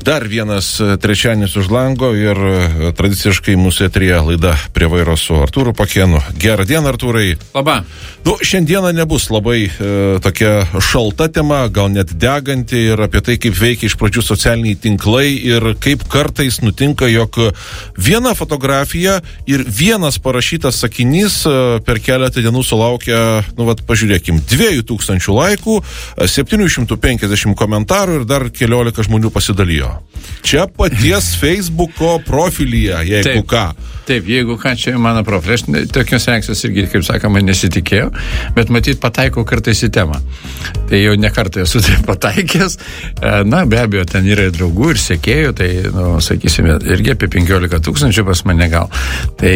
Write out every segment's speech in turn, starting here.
Dar vienas trečiadienis už lango ir tradiciškai mūsų eteryje laida Prie vairo su Artūru Pakėnu. Gerą dieną, Artūrai. Labą. Šiandieną nebus labai tokia šalta tema, gal net deganti, ir apie tai, kaip veikia iš pradžių socialiniai tinklai ir kaip kartais nutinka, jog viena fotografija ir vienas parašytas sakinys per keletą dienų sulaukia, pažiūrėkim, 2000 laikų, 750 komentarų ir dar 15 žmonių pasidalijo. Čia paties Facebooko profilyje, jeigu ką. Taip, jeigu ką, čia mano profilė. Aš tokios reakcijos irgi, kaip sakoma, nesitikėjau, bet matyt pataikau kartais į temą. Tai jau ne kartą esu tai pataikęs. Be abejo, ten yra draugų ir sekėjų, tai, sakysime, irgi apie 15 000 pas mane gal. Tai,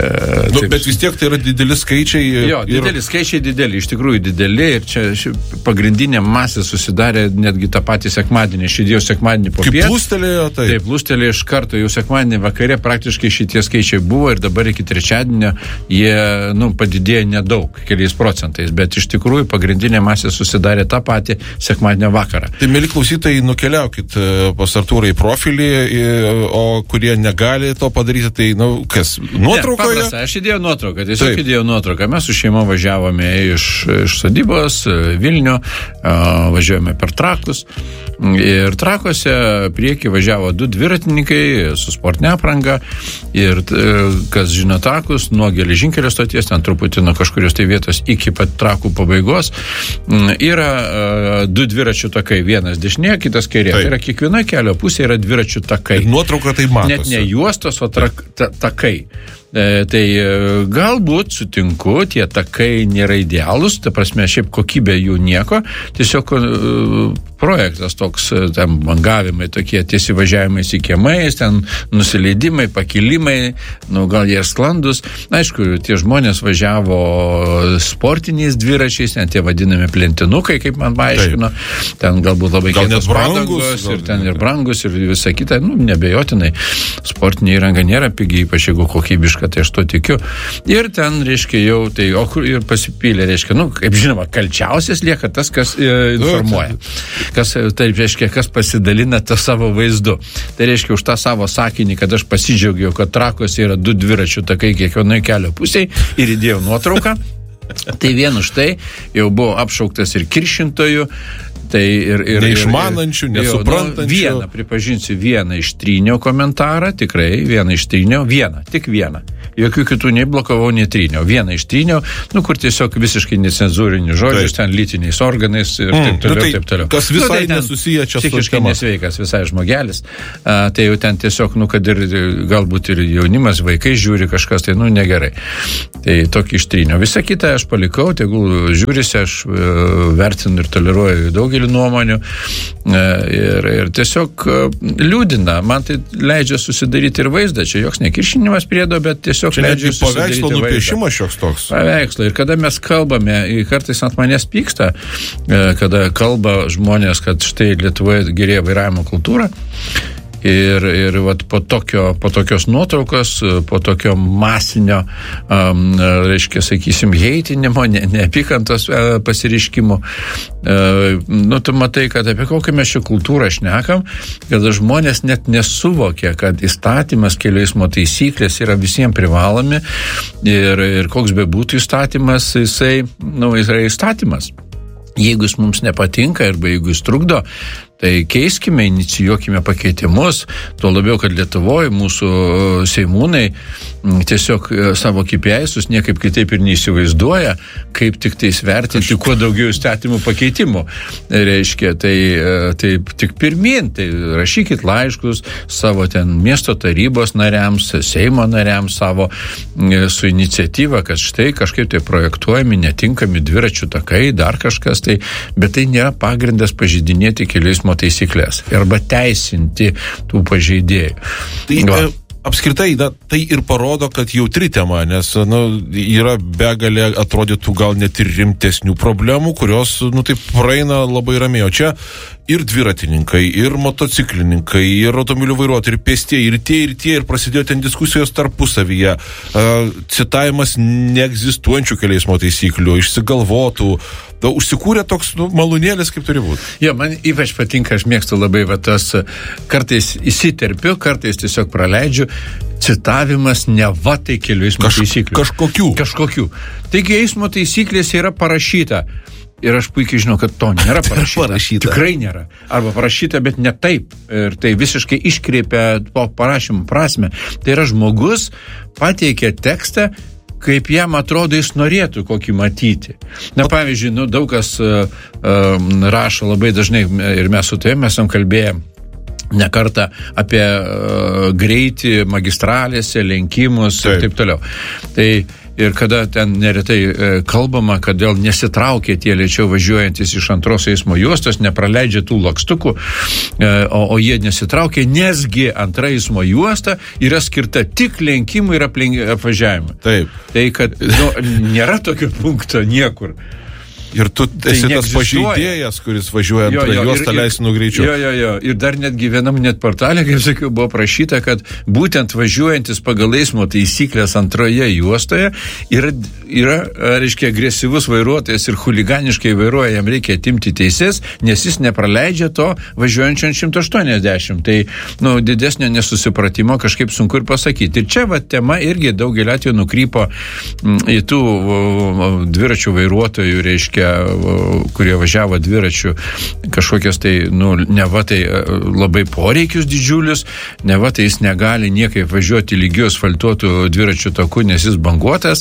bet vis tiek tai yra dideli skaičiai. Jo, dideli skaičiai, iš tikrųjų dideli, ir čia pagrindinė masė susidarė netgi tą patį sekmadienį. Šidėjau sekmadienį po piet. Kaip plūstelėjo, tai? Taip, plūstelėjo iš karto, jau sekmadienį vakare praktiškai šitie skaičiai buvo ir dabar iki trečiadienio jie, padidėjo nedaug, keliais procentais, bet iš tikrųjų pagrindinė masė susidarė tą patį sekmadienio vakarą. Tai, mėly klausytojai, nukeliaukit pas Artūrą į profilį, o kurie negali to padaryti, tai, kas, nuotraukoje? Ne, aš įdėjau nuotrauką, tiesiog įdėjau nuotrauką. Mes su šeima važiavome iš sodybos, Vilnių, važiavome per Trakus ir Trakuose priekį važiavo 2 dviratininkai su sportinė apranga ir kas žino Trakus, nuo geležinkelio stoties, ten truputį nuo kažkurios tai vietos iki pat Trakų pabaigos, yra 2 dviračių takai, vienas dešinėje, kitas kairėje. Tai yra kiekviena kelio pusė yra dviračių takai. Ir nuotrauka tai matosi. Net ne juostos, o takai. Tai galbūt sutinku, tie takai nėra idealūs, ta prasme, šiaip kokybė jų nieko, tiesiog projektas toks, ten bangavimai tokie, tiesi važiavimai į kiemais, ten nusileidimai, pakilimai, gal jie sklandus. Aišku, tie žmonės važiavo sportiniais dviračiais, ten tie vadinami plentinukai, kaip man paaiškino, ten galbūt labai kietos padangos, ir ten ir brangus, ir visa kita, nebejotinai. Sportinė įranga nėra pigi, ypač jeigu kokybiška, tai aš to tikiu. Ir ten, reiškia, jau, tai, ir pasipylė, reiškia, kaip žinoma, kalčiausias lieka tas, kas informuoja. Tai reiškia, kas pasidalina tą savo vaizdu. Tai reiškia, už tą savo sakinį, kad aš pasidžiaugiau, kad Trakuose yra 2 dviračių takai kiekvienoje kelio pusėje ir įdėjau nuotrauką. Tai vien už tai jau buvo apšauktas ir kiršintojų. Tai neišmanančių, nesuprantančių. Vieną, pripažinsiu, vieną ištryniau komentarą, tikrai, tik vieną. Jokių kitų nei blokavau, nei tryniau. Vieną ištryniau, kur tiesiog visiškai necenzūrinių žodžių, ten lytiniais organais ir taip toliau. Kas visai nesusiję čia su psichiškai nesveikas visai žmogelis. Tai jau ten tiesiog, kad ir galbūt ir jaunimas, vaikai žiūri kažkas, tai negerai. Tai tokį ištryniau. Visą kitą aš palikau, tegul žiūrisi, aš vertinu ir toleruoju daugelį nuomonių. Ir tiesiog liūdina. Man tai leidžia susidaryti ir vaizdą. Čia joks nekiršinimas priedo, bet tiesiog čia leidžia paveikslo nupiešimas šioks toks. Paveikslo. Ir kada mes kalbame, kartais ant manęs pyksta, kada kalba žmonės, kad štai Lietuvoje gerėja vairavimo kultūra. Ir po tokios nuotraukos, po tokio masinio, reiškia, sakysim, heitinimo, neapykantos pasireiškimų, tu matai, kad apie kokią mes šią kultūrą šnekam, kad žmonės net nesuvokia, kad įstatymas, kelių eismo taisyklės yra visiems privalomi ir koks be būtų įstatymas, jisai yra įstatymas. Jeigu jis mums nepatinka arba jeigu jis trukdo, tai keiskime, inicijuokime pakeitimus, tuo labiau, kad Lietuvoje mūsų seimūnai tiesiog savo KPI'sus niekaip kitaip ir neįsivaizduoja, kaip tik tai svertinti kuo daugiau įstatymų pakeitimų. Reiškia, tai tik pirmin, tai rašykit laiškus savo ten miesto tarybos nariams, Seimo nariams savo su iniciatyva, kad štai kažkaip tai projektuojami netinkami dviračių takai, dar kažkas, bet tai nėra pagrindas pažeidinėti kelių eismo taisyklės arba teisinti tų pažeidėjų. Apskritai, tai ir parodo, kad jautri tema, nes yra begalė atrodytų gal net ir rimtesnių problemų, kurios taip praeina labai ramiai. O čia ir dviratininkai, ir motociklininkai, ir automobilių vairuotojai, ir pėstieji, ir tie, ir prasidėjo ten diskusijos tarpusavyje, citavimas neegzistuojančių kelių eismo taisyklių, išsigalvotų, užsikūrė toks malūnėlis, kaip turi būti. Jo, man ypač patinka, aš mėgstu labai tas, kartais įsiterpiu, kartais tiesiog praleidžiu, citavimas neva tai kelių eismo taisyklių. Kažkokių. Taigi eismo taisyklėse yra parašyta. Ir aš puikiai žinau, kad to nėra parašyta. Tikrai nėra. Arba parašyta, bet ne taip. Ir tai visiškai iškreipia po parašymo prasme. Tai yra žmogus pateikia tekstą, kaip jam atrodo jis norėtų kokį matyti. Na, pavyzdžiui, daug kas rašo labai dažnai, ir mes su tavimi esam kalbėję ne kartą apie greitį magistralėse, lenkimus ir taip toliau. Tai ir kada ten neretai kalbama, kad dėl nesitraukia tie lėčiau važiuojantis iš antros eismo juostos, nepraleidžia tų lakstukų, o jie nesitraukia, nesgi antra eismo juosta yra skirta tik lenkimui ir apvažiavimui. Taip. Tai kad nėra tokio punkto niekur. Ir tu esi tas pažeidėjas, kuris važiuoja antrą juostą leistinų greičiu. Jo. Ir dar netgi vienam net portalė, kaip sakiau, buvo prašyta, kad būtent važiuojantis pagal eismo taisyklės antroje juostoje yra reiškia, agresyvus vairuotojas ir chuliganiškai vairuoja, jam reikia atimti teises, nes jis nepraleidžia to važiuojančio 180. Tai, didesnio nesusipratimo kažkaip sunku ir pasakyti. Ir čia tema irgi daugelį atvejų nukrypo į tų dviračių vairuotojų, reiškia, kurie važiavo dviračių kažkokias tai, neva tai labai poreikius didžiulius, neva tai jis negali niekaip važiuoti lygiu asfaltuotų dviračių takų, nes jis banguotas,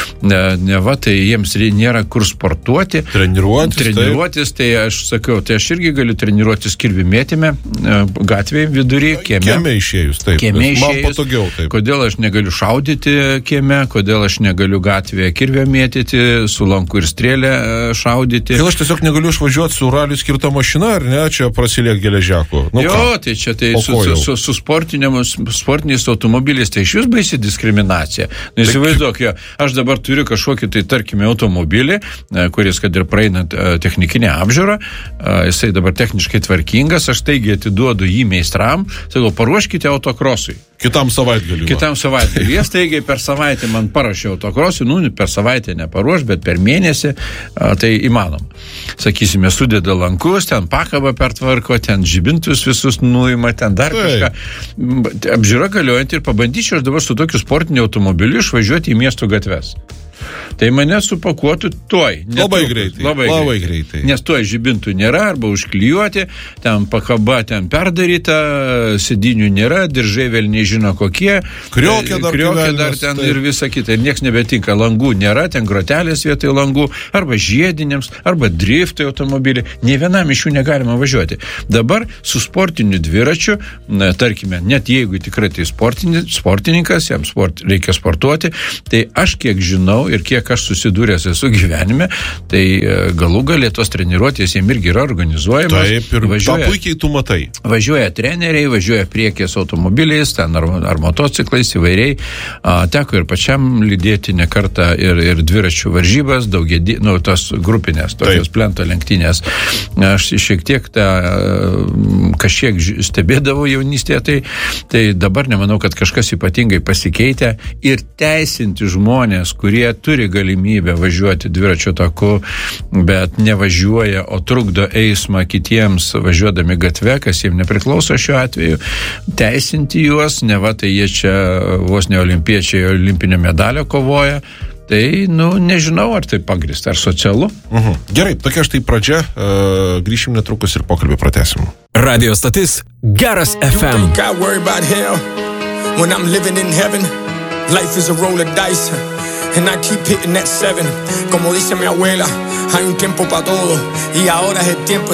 neva tai jiems nėra kur sportuoti. Treniruotis, tai aš sakiau, tai aš irgi galiu treniruotis kirvių mėtyme, gatvėje vidury, kieme. Kieme išėjus, taip. Man patogiau, taip. Kodėl aš negaliu šaudyti kieme, kodėl aš negaliu gatvėje kirvę mėtyti, su lanku ir strėlę šaudyti. Gal aš tiesiog negaliu išvažiuoti su raliui skirtą mašiną, ar ne, čia prasiliek geležiaku. Tai čia tai su sportiniais automobiliais, tai iš vis baisi diskriminacija. Įsivaizduok, aš dabar turiu kažkokį, tai tarkime, automobilį, kuris, kad ir praeina technikinę apžiūrą, jisai dabar techniškai tvarkingas, aš taigi atiduodu jį meistram, sakau, paruoškite autokrosui. Kitam savaitgaliui. Jie staigiai per savaitę man parašė autokrosui, per savaitę neparuoš, bet per mėnesį tai įmanom. Sakysime, sudeda lankus, ten pakabą pertvarko, ten žibintus visus nuima, ten dar kažką. Apžiūra galiojanti ir pabandyčiau aš dabar su tokiu sportiniu automobiliu išvažiuoti į miesto gatves. Tai mane supakuotų tuoj. Labai greitai. Nes tuoj žibintų nėra, arba užklijuoti, ten pakaba ten perdaryta, sėdinių nėra, diržai vėl nežino kokie. Kriokė dar ten taip. Ir visa kita. Ir nieks nebetinka, langų nėra, ten grotelės vietoj langų, arba žiediniams, arba driftui automobilį. Nė vienam iš jų negalima važiuoti. Dabar su sportiniu dviračiu, tarkime, net jeigu tikrai tai sportininkas, jam reikia sportuoti, tai aš kiek žinau ir kiek aš susidūręs esu gyvenime, tai galų galė tos treniruotės jiem irgi yra organizuojamas. Taip, ir tą puikiai tu matai. Važiuoja treneriai, važiuoja priekės automobiliais, ten ar motociklais įvairiai. Teko ir pačiam lydėti ne kartą ir dviračių varžybas, tos grupinės, tokios plento lenktynės. Aš šiek tiek kažkiek stebėdavau jaunystėje, tai dabar nemanau, kad kažkas ypatingai pasikeitė ir teisinti žmonės, kurie turi galimybę važiuoti dviračio taku, bet nevažiuoja, o trukdo eismą kitiems važiuodami gatve, kas jiems nepriklauso šiuo atveju, teisinti juos, neva tai jie čia vos ne olimpiečiai olimpinio medalio kovoja. Tai, nežinau, ar tai pagrįsta, ar socialu. Gerai, tokia štai pradžia, grįšim netrukus ir pokalbį pratęsim. Radio stotis Geras FM. Life is a roll of dice, and I keep hitting that 7. Como dice mi abuela, hay un tiempo para todo, y ahora es el tiempo